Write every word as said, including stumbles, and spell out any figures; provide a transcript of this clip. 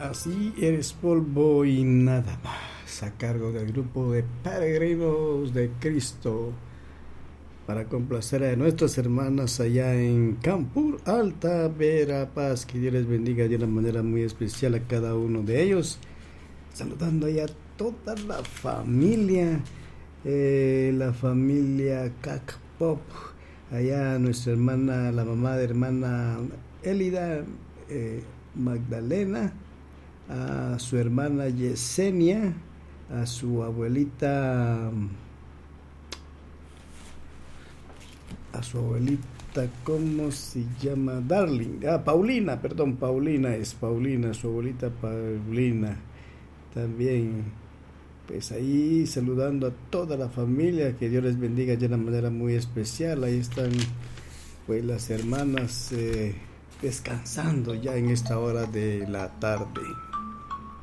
Así eres polvo y nada más, a cargo del grupo de peregrinos de Cristo, para complacer a nuestras hermanas allá en Campur Alta Verapaz. Que Dios les bendiga de una manera muy especial a cada uno de ellos, saludando allá a toda la familia, eh, la familia Cac Pop, allá nuestra hermana, la mamá de hermana Elida, eh, Magdalena, a su hermana Yesenia, a su abuelita, a su abuelita, ¿cómo se llama? Darling, ah, Paulina, perdón, Paulina, es Paulina, su abuelita Paulina, también, pues ahí saludando a toda la familia, que Dios les bendiga de una manera muy especial. Ahí están pues las hermanas eh, descansando ya en esta hora de la tarde.